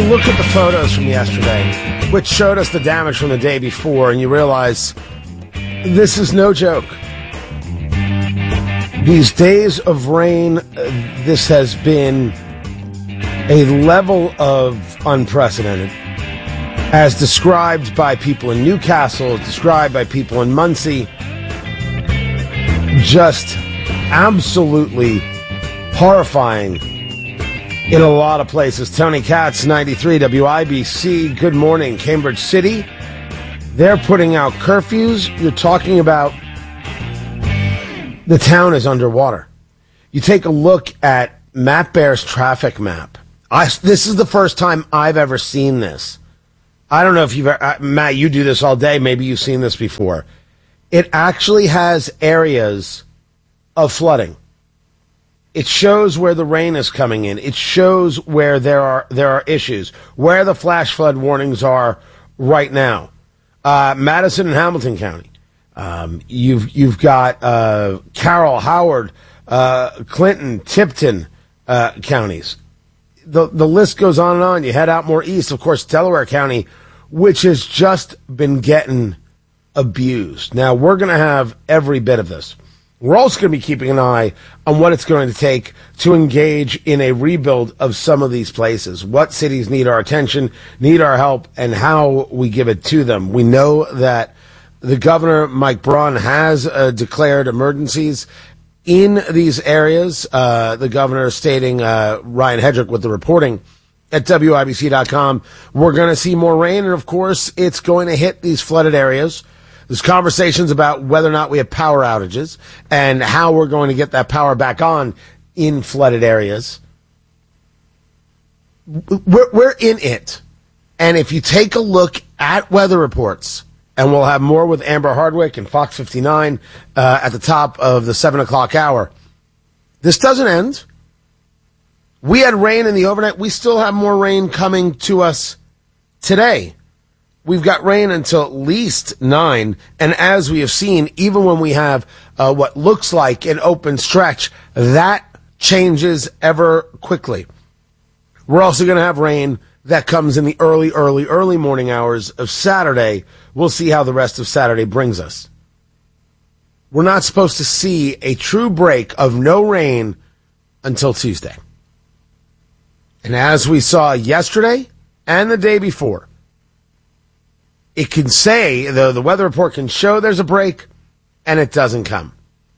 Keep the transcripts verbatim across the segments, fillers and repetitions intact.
look at the photos from yesterday, which showed us the damage from the day before, and you realize this is no joke. These days of rain, uh, this has been a level of unprecedented, as described by people in Newcastle, as described by people in Muncie. Just absolutely horrifying in a lot of places. Tony Katz, ninety-three W I B C. Good morning, Cambridge City. They're putting out curfews. You're talking about the town is underwater. You take a look at Matt Bear's traffic map. I, this is the first time I've ever seen this. I don't know if you've ever, uh, Matt, you do this all day. Maybe you've seen this before. It actually has areas of flooding. It shows where the rain is coming in. It shows where there are there are issues, where the flash flood warnings are right now. Uh, Madison and Hamilton County. Um, you've you've got uh, Carroll, Howard, uh, Clinton, Tipton uh, counties. The the list goes on and on. You head out more east, of course, Delaware County, which has just been getting abused. Now we're going to have every bit of this. We're also going to be keeping an eye on what it's going to take to engage in a rebuild of some of these places. What cities need our attention, need our help, and how we give it to them. We know that the governor, Mike Braun, has uh, declared emergencies in these areas. Uh, the governor stating, uh, Ryan Hedrick with the reporting at W I B C dot com. We're going to see more rain, and of course, it's going to hit these flooded areas. There's conversations about whether or not we have power outages and how we're going to get that power back on in flooded areas. We're, we're in it. And if you take a look at weather reports, and we'll have more with Amber Hardwick and Fox fifty-nine uh, at the top of the seven o'clock hour, this doesn't end. We had rain in the overnight. We still have more rain coming to us today. We've got rain until at least nine, and as we have seen, even when we have uh, what looks like an open stretch, that changes ever quickly. We're also going to have rain that comes in the early, early, early morning hours of Saturday. We'll see how the rest of Saturday brings us. We're not supposed to see a true break of no rain until Tuesday. And as we saw yesterday and the day before, it can say, the, the weather report can show there's a break, and it doesn't come.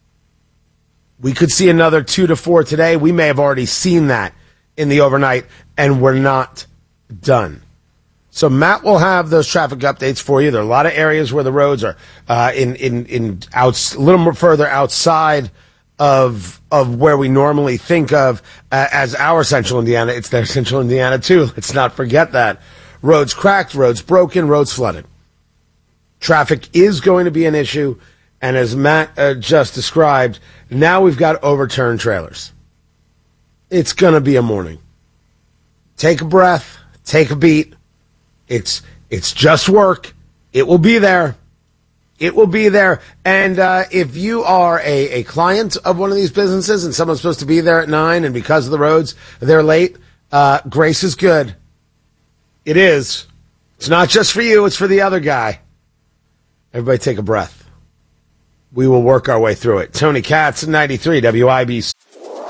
We could see another two to four today. We may have already seen that in the overnight, and we're not done. So Matt will have those traffic updates for you. There are a lot of areas where the roads are uh, in in in outs, a little more further outside of of where we normally think of uh, as our central Indiana. It's their central Indiana too. Let's not forget that. Roads cracked, roads broken, roads flooded. Traffic is going to be an issue, and as Matt uh, just described, now we've got overturned trailers. It's going to be a morning. Take a breath, take a beat. It's it's just work. It will be there. It will be there. And uh, if you are a, a client of one of these businesses and someone's supposed to be there at nine, and because of the roads, they're late, uh, grace is good. It is. It's not just for you, it's for the other guy. Everybody take a breath. We will work our way through it. Tony Katz, ninety-three W I B C.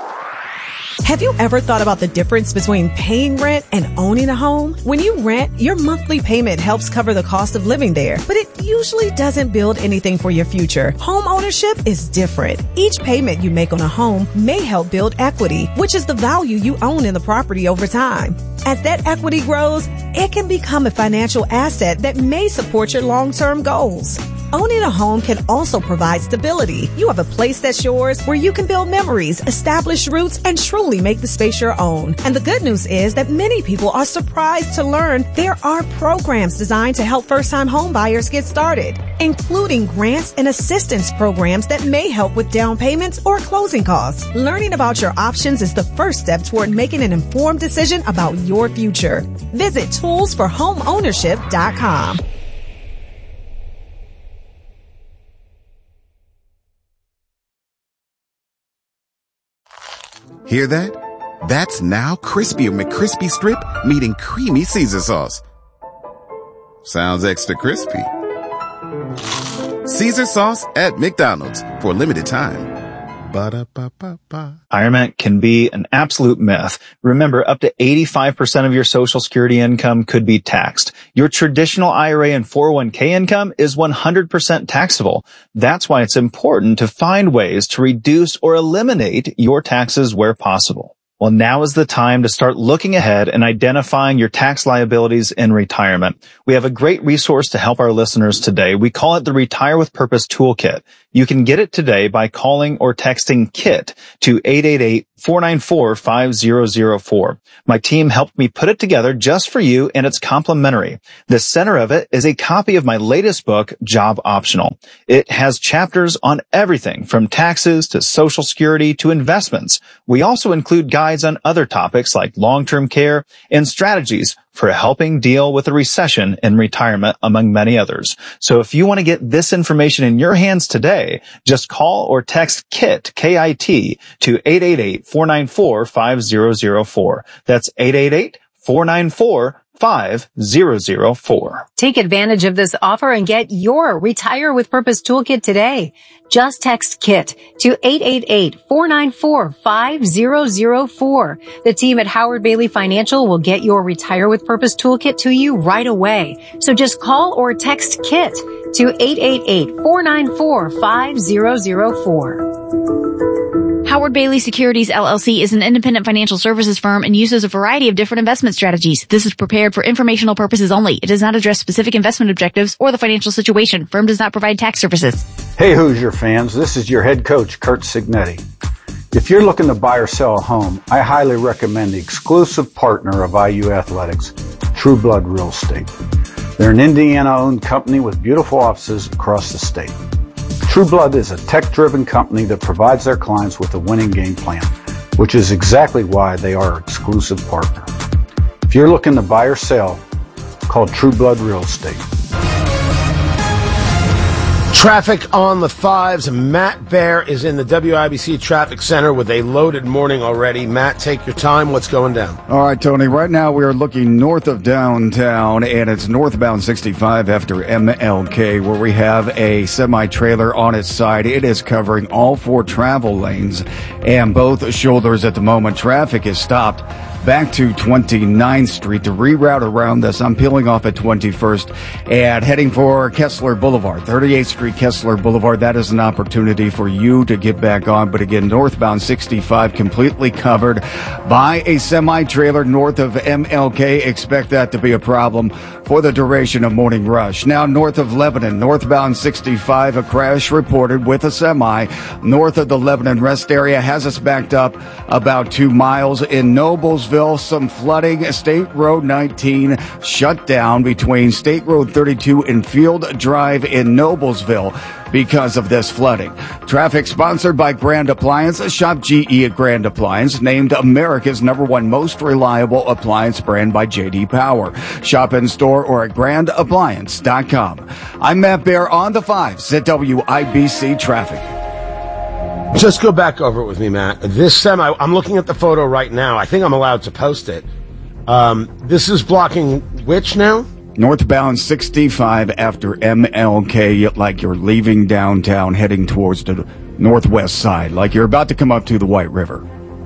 Have you ever thought about the difference between paying rent and owning a home? When you rent, your monthly payment helps cover the cost of living there, but it usually doesn't build anything for your future. Home ownership is different. Each payment you make on a home may help build equity, which is the value you own in the property over time. As that equity grows, it can become a financial asset that may support your long-term goals. Owning a home can also provide stability. You have a place that's yours where you can build memories, establish roots, and truly make the space your own. And the good news is that many people are surprised to learn there are programs designed to help first-time home buyers get started, including grants and assistance programs that may help with down payments or closing costs. Learning about your options is the first step toward making an informed decision about your future. Visit tools for home ownership dot com. Hear that? That's now crispier McCrispy Strip meeting creamy Caesar sauce. Sounds extra crispy. Caesar sauce at McDonald's for a limited time. Ba-da-ba-ba-ba. Retirement can be an absolute myth. Remember, up to eighty-five percent of your Social Security income could be taxed. Your traditional I R A and four oh one k income is one hundred percent taxable. That's why it's important to find ways to reduce or eliminate your taxes where possible. Well, now is the time to start looking ahead and identifying your tax liabilities in retirement. We have a great resource to help our listeners today. We call it the Retire with Purpose Toolkit. You can get it today by calling or texting KIT to eight eight eight, four nine four, five zero zero four. My team helped me put it together just for you, and it's complimentary. The center of it is a copy of my latest book, Job Optional. It has chapters on everything from taxes to Social Security to investments. We also include guides on other topics like long-term care and strategies for helping deal with a recession in retirement, among many others. So if you want to get this information in your hands today, just call or text KIT, K I T, to eight eight eight, four nine four, five zero zero four. That's eight eight eight, four nine four, five zero zero four. Take advantage of this offer and get your Retire with Purpose Toolkit today. Just text KIT to eight eight eight, four nine four, five zero zero four. The team at Howard Bailey Financial will get your Retire with Purpose Toolkit to you right away. So just call or text KIT to eight eight eight, four nine four, five zero zero four. Howard Bailey Securities, L L C is an independent financial services firm and uses a variety of different investment strategies. This is prepared for informational purposes only. It does not address specific investment objectives or the financial situation. Firm does not provide tax services. Hey Hoosier fans, this is your head coach, Kurt Signetti. If you're looking to buy or sell a home, I highly recommend the exclusive partner of I U Athletics, True Blood Real Estate. They're an Indiana-owned company with beautiful offices across the state. True Blood is a tech-driven company that provides their clients with a winning game plan, which is exactly why they are our exclusive partner. If you're looking to buy or sell, call True Blood Real Estate. Traffic on the fives. Matt Bear is in the W I B C Traffic Center with a loaded morning already. Matt, take your time. What's going down? All right, Tony. Right now we are looking north of downtown, and it's northbound sixty-five after M L K, where we have a semi-trailer on its side. It is covering all four travel lanes and both shoulders at the moment. Traffic is stopped back to twenty-ninth Street to reroute around this. I'm peeling off at twenty-first and heading for Kessler Boulevard, thirty-eighth Street, Kessler Boulevard. That is an opportunity for you to get back on. But again, northbound sixty-five completely covered by a semi-trailer north of M L K. Expect that to be a problem for the duration of morning rush. Now, north of Lebanon, northbound sixty-five, a crash reported with a semi north of the Lebanon rest area has us backed up about two miles. In Noblesville, some flooding. State Road nineteen shut down between State Road thirty-two and Field Drive in Noblesville because of this flooding. Traffic sponsored by Grand Appliance. Shop G E at Grand Appliance, named America's number one most reliable appliance brand by J D Power. Shop in store or at grand appliance dot com. I'm Matt Bear on the fives at W I B C Traffic. Just go back over it with me, Matt. This semi, I'm looking at the photo right now. I think I'm allowed to post it. Um, this is blocking which now? Northbound sixty-five after M L K, like you're leaving downtown, heading towards the northwest side, like you're about to come up to the White River.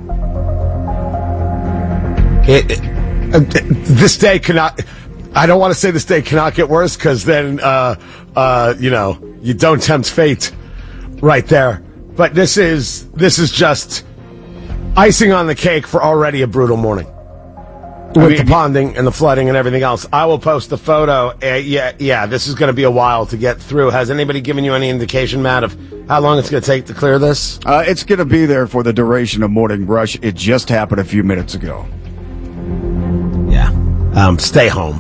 It, it, uh, this day cannot, I don't want to say this day cannot get worse, because then, uh, uh, you know, you don't tempt fate right there. But this is, this is just icing on the cake for already a brutal morning. With I mean, the ponding and the flooding and everything else. I will post the photo. Uh, yeah, yeah, this is going to be a while to get through. Has anybody given you any indication, Matt, of how long it's going to take to clear this? Uh, it's going to be there for the duration of morning rush. It just happened a few minutes ago. Yeah. Um, stay home.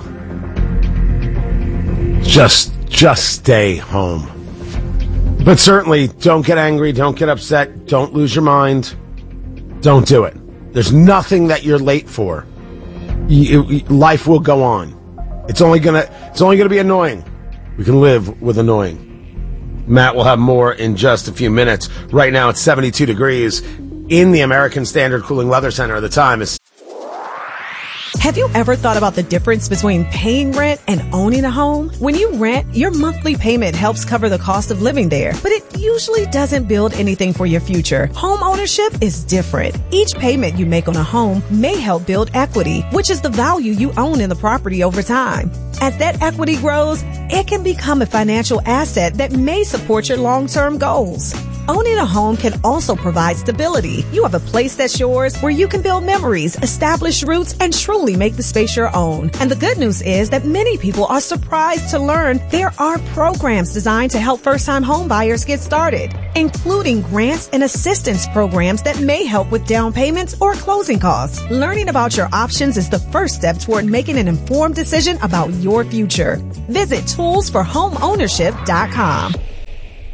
Just, just stay home. But certainly, don't get angry, don't get upset, don't lose your mind. Don't do it. There's nothing that you're late for. You, you, life will go on. It's only gonna, it's only gonna be annoying. We can live with annoying. Matt will have more in just a few minutes. Right now, it's seventy-two degrees. in the American Standard Cooling Weather Center at the time. Is Have you ever thought about the difference between paying rent and owning a home? When you rent, your monthly payment helps cover the cost of living there, but it usually doesn't build anything for your future. Home ownership is different. Each payment you make on a home may help build equity, which is the value you own in the property over time. As that equity grows, it can become a financial asset that may support your long-term goals. Owning a home can also provide stability. You have a place that's yours where you can build memories, establish roots, and truly make the space your own. And the good news is that many people are surprised to learn there are programs designed to help first-time home buyers get started, including grants and assistance programs that may help with down payments or closing costs. Learning about your options is the first step toward making an informed decision about your future. Visit tools for home ownership dot com.